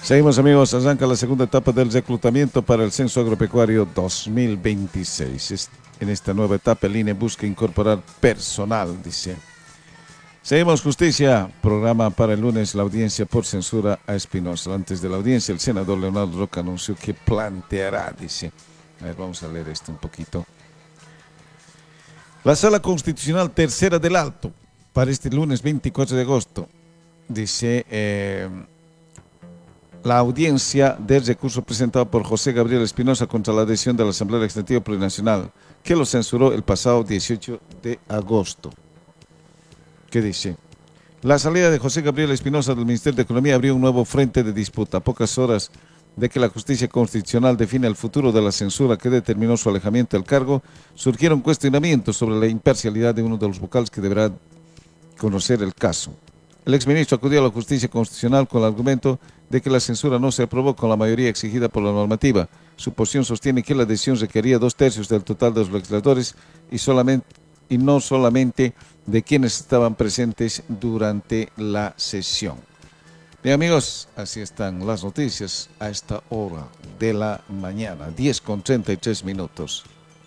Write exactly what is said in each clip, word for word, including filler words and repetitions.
Seguimos, amigos, arranca la segunda etapa del reclutamiento para el Censo Agropecuario dos mil veintiséis. Es- En esta nueva etapa el I N E busca incorporar personal, dice. Seguimos, justicia, programa para el lunes la audiencia por censura a Espinosa. Antes de la audiencia, el senador Leonardo Roca anunció que planteará, dice. A ver, vamos a leer esto un poquito. La Sala Constitucional Tercera del Alto, para este lunes veinticuatro de agosto, dice... Eh, la audiencia del recurso presentado por José Gabriel Espinosa contra la decisión de la Asamblea Legislativa Plurinacional, que lo censuró el pasado dieciocho de agosto. ¿Qué dice? La salida de José Gabriel Espinosa del Ministerio de Economía abrió un nuevo frente de disputa. A pocas horas de que la justicia constitucional define el futuro de la censura que determinó su alejamiento del cargo, surgieron cuestionamientos sobre la imparcialidad de uno de los vocales que deberá conocer el caso. El exministro acudió a la justicia constitucional con el argumento de que la censura no se aprobó con la mayoría exigida por la normativa. Su posición sostiene que la decisión requería dos tercios del total de los legisladores y, solamente, y no solamente de quienes estaban presentes durante la sesión. Bien, amigos, así están las noticias a esta hora de la mañana, diez con treinta y tres minutos.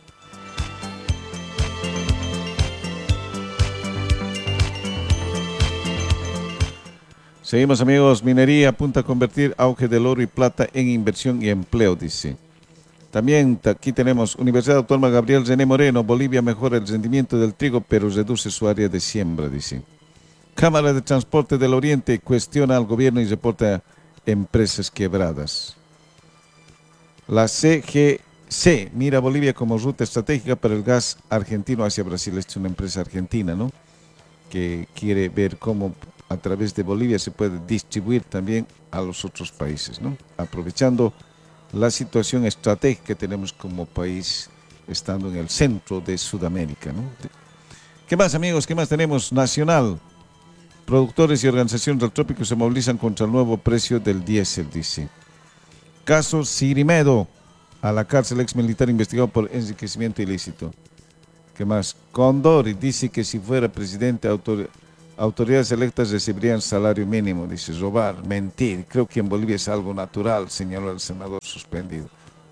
Seguimos, amigos. Minería apunta a convertir auge del oro y plata en inversión y empleo, dice. También aquí tenemos Universidad Autónoma Gabriel René Moreno. Bolivia mejora el rendimiento del trigo, pero reduce su área de siembra, dice. Cámara de Transporte del Oriente cuestiona al gobierno y reporta empresas quebradas. La C G C mira a Bolivia como ruta estratégica para el gas argentino hacia Brasil. Esta es una empresa argentina, ¿no?, que quiere ver cómo a través de Bolivia se puede distribuir también a los otros países, ¿no?, aprovechando la situación estratégica que tenemos como país, estando en el centro de Sudamérica, ¿no? ¿Qué más, amigos? ¿Qué más tenemos? Nacional. Productores y organizaciones del trópico se movilizan contra el nuevo precio del diésel, dice. Caso Cirimedo. A la cárcel ex militar investigado por enriquecimiento ilícito. ¿Qué más? Condori dice que si fuera presidente, autor, autoridades electas recibirían salario mínimo. Dice, robar, mentir. Creo que en Bolivia es algo natural, señaló el senador suspendido.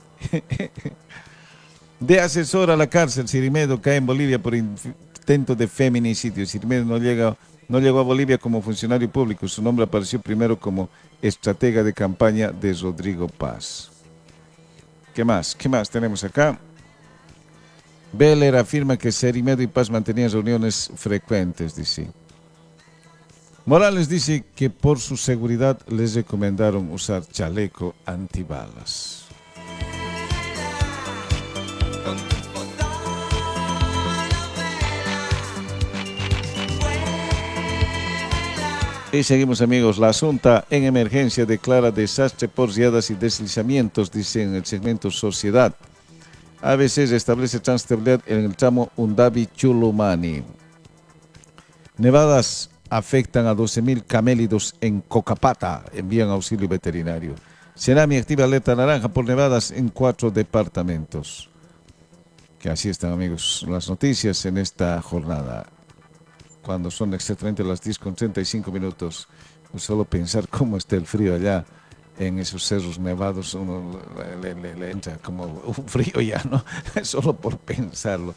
De asesor a la cárcel, Cirimedo cae en Bolivia por intento de feminicidio. Cirimedo no, llega, no llegó a Bolivia como funcionario público. Su nombre apareció primero como estratega de campaña de Rodrigo Paz. ¿Qué más? ¿Qué más tenemos acá? Beller afirma que Cirimedo y Paz mantenían reuniones frecuentes, dice. Morales dice que por su seguridad les recomendaron usar chaleco antibalas. Y seguimos, amigos. La Asunta en emergencia declara desastre por riadas y deslizamientos, dice en el segmento Sociedad. A B C establece transitabilidad en el tramo Undavi-Chulumani. Nevadas afectan a doce mil camélidos en Cocapata, envían auxilio veterinario. Senami activa alerta naranja por nevadas en cuatro departamentos. Que así están, amigos, las noticias en esta jornada. Cuando son exactamente las diez con treinta y cinco minutos, solo pensar cómo está el frío allá en esos cerros nevados, uno le, le, le entra como un frío ya, ¿no? Solo por pensarlo.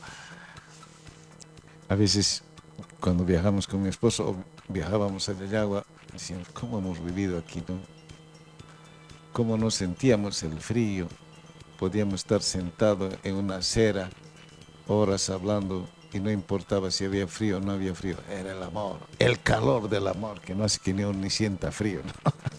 A veces, cuando viajamos con mi esposo, o viajábamos a Yayagua, decíamos, ¿cómo hemos vivido aquí, no? ¿Cómo no sentíamos el frío? Podíamos estar sentados en una acera, horas hablando, y no importaba si había frío o no había frío. Era el amor, el calor del amor, que no hace que ni uno ni sienta frío, ¿no?